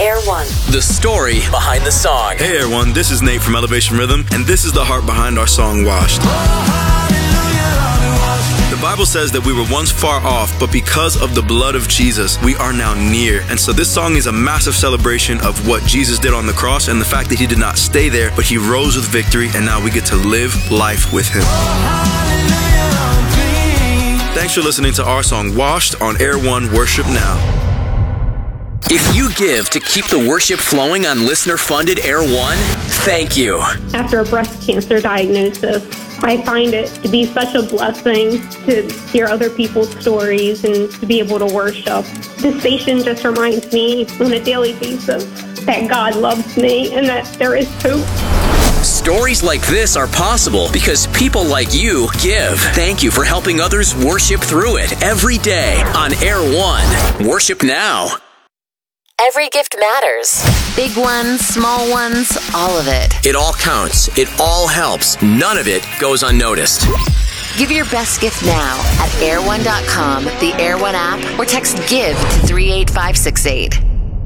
Air One. The story behind the song. Hey everyone, this is Nate from Elevation Rhythm, and this is the heart behind our song, Washed. The Bible says that we were once far off, but because of the blood of Jesus, we are now near. And so this song is a massive celebration of what Jesus did on the cross and the fact that he did not stay there, but he rose with victory, and now we get to live life with him. Thanks for listening to our song, Washed, on Air One Worship Now. If you give to keep the worship flowing on listener-funded Air One, thank you. After a breast cancer diagnosis, I find it to be such a blessing to hear other people's stories and to be able to worship. This station just reminds me on a daily basis that God loves me and that there is hope. Stories like this are possible because people like you give. Thank you for helping others worship through it every day on Air One. Worship now. Every gift matters. Big ones, small ones, all of it. It all counts. It all helps. None of it goes unnoticed. Give your best gift now at air1.com, the Air One app, or text GIVE to 38568.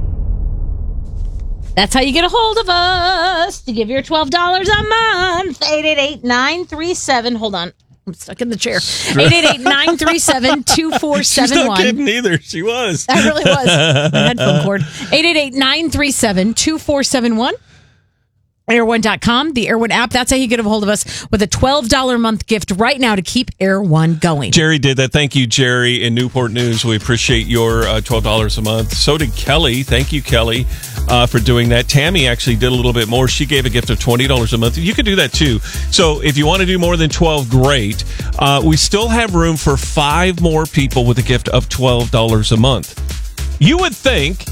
That's how you get a hold of us to give your $12 a month. 888-937. Hold on. I'm stuck in the chair. 888-937-2471. She's not kidding either. She was. I really was. My headphone cord. 888-937-2471. Air1.com, the Air One app. That's how you get a hold of us with a $12 a month gift right now to keep Air One going. Jerry did that. Thank you, Jerry, in Newport News. We appreciate your $12 a month. So did Kelly. Thank you, Kelly, for doing that. Tammy actually did a little bit more. She gave a gift of $20 a month. You could do that, too. So if you want to do more than 12, great. We still have room for 5 more people with a gift of $12 a month. You would think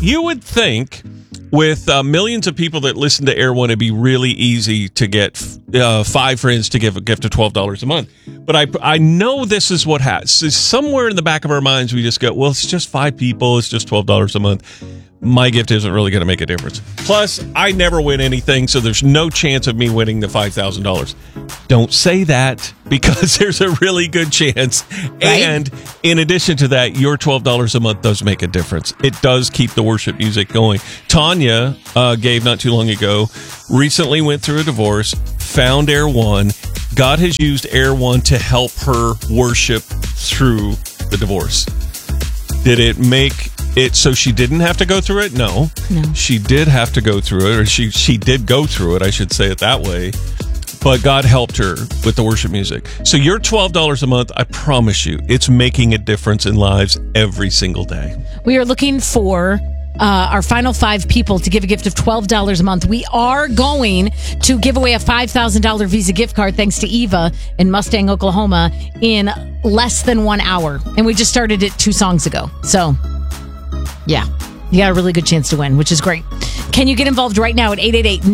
with millions of people that listen to Air One, it'd be really easy to get 5 friends to give a gift of $12 a month. But I know this is what happens. Somewhere in the back of our minds, we just go, well, it's just 5 people. It's just $12 a month. My gift isn't really going to make a difference. Plus, I never win anything, so there's no chance of me winning the $5,000. Don't say that, because there's a really good chance. Right? And in addition to that, your $12 a month does make a difference. It does keep the worship music going. Tanya gave not too long ago, recently went through a divorce, found Air One. God has used Air One to help her worship through the divorce. Did it make it so she didn't have to go through it? No. She did have to go through it, or she did go through it, I should say it that way. But God helped her with the worship music. So your $12 a month, I promise you, it's making a difference in lives every single day. We are looking for our final 5 people to give a gift of $12 a month. We are going to give away a $5,000 Visa gift card thanks to Eva in Mustang, Oklahoma in less than 1 hour. And we just started it 2 songs ago. So, yeah, you got a really good chance to win, which is great. Can you get involved right now at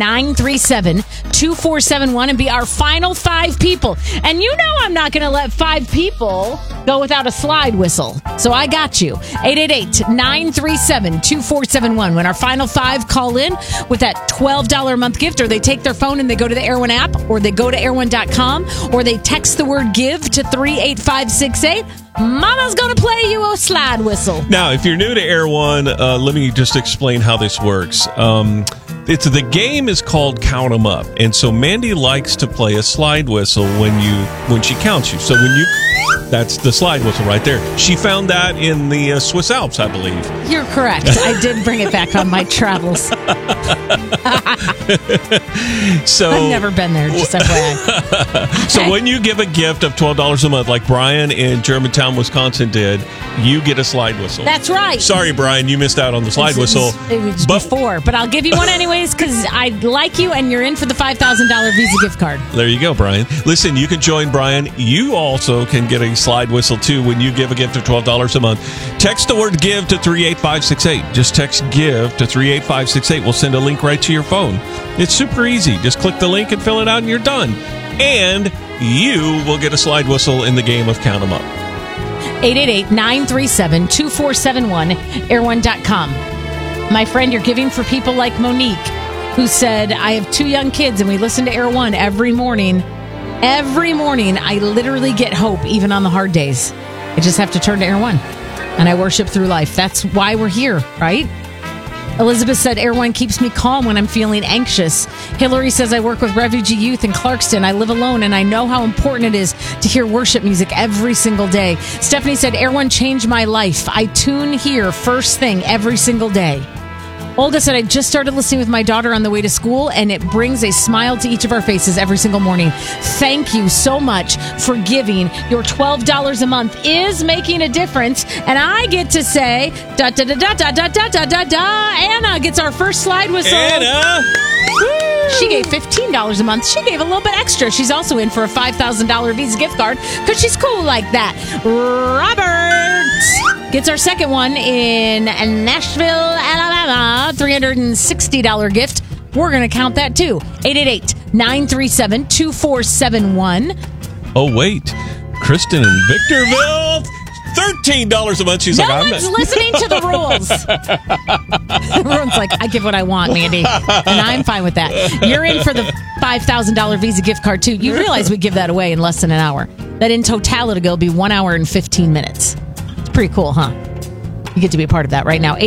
888-937-2471 and be our final 5 people? And you know I'm not going to let 5 people go without a slide whistle. So I got you. 888-937-2471. When our final 5 call in with that $12 a month gift, or they take their phone and they go to the Air One app, or they go to air1.com, or they text the word GIVE to 38568, Mama's going to play you a slide whistle. Now, if you're new to Air One, let me just explain how this works. The game is called Count 'em Up, and so Mandy likes to play a slide whistle when she counts you. So that's the slide whistle right there. She found that in the Swiss Alps, I believe. You're correct. I did bring it back on my travels. So I've never been there, just FYI. So when you give a gift of $12 a month, like Brian in Germantown, Wisconsin did, you get a slide whistle. That's right. Sorry, Brian, you missed out on the slide whistle. It was before, but I'll give you one anyways because I like you and you're in for the $5,000 Visa gift card. There you go, Brian. Listen, you can join Brian. You also can get a slide whistle, too, when you give a gift of $12 a month. Text the word GIVE to 38568. Just text GIVE to 38568. We'll send a link right to your phone. It's super easy. Just click the link and fill it out and you're done. And you will get a slide whistle in the game of Count 'em Up. 888-937-2471, air1.com. My friend, you're giving for people like Monique, who said, I have 2 young kids and we listen to Air One every morning. Every morning, I literally get hope, even on the hard days. I just have to turn to Air One, and I worship through life. That's why we're here, right? Elizabeth said, Air One keeps me calm when I'm feeling anxious. Hillary says, I work with refugee youth in Clarkston. I live alone, and I know how important it is to hear worship music every single day. Stephanie said, Air One changed my life. I tune here first thing every single day. Olga said, I just started listening with my daughter on the way to school, and it brings a smile to each of our faces every single morning. Thank you so much for giving. Your $12 a month is making a difference. And I get to say, Anna gets our first slide whistle. Anna! She gave $15 a month. She gave a little bit extra. She's also in for a $5,000 Visa gift card because she's cool like that. Robert gets our second one in Nashville, Alabama. $360 gift. We're going to count that too. 888-937-2471. Oh, wait. Kristen in Victorville. $13 a month. She's like, I'm one's listening to the rules. Everyone's like, I give what I want, Mandy. And I'm fine with that. You're in for the $5,000 Visa gift card, too. You realize we give that away in less than an hour. That in totality will be 1 hour and 15 minutes. It's pretty cool, huh? You get to be a part of that right now.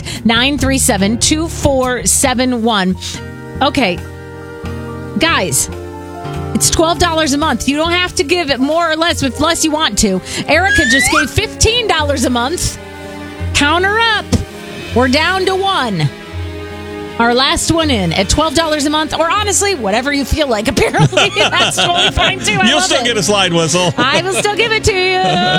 888-937-2471. Okay. Guys. It's $12 a month. You don't have to give it more or less, if less you want to. Erica just gave $15 a month. Count her up. We're down to one. Our last one in at $12 a month, or honestly, whatever you feel like. Apparently, that's totally fine too. You'll still get a slide whistle. I will still give it to you.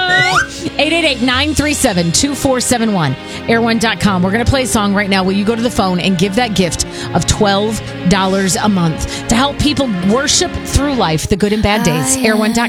888-937-2471. Air1.com. We're going to play a song right now. Will you go to the phone and give that gift of $12 a month to help people worship through life, the good and bad days? Air1.com.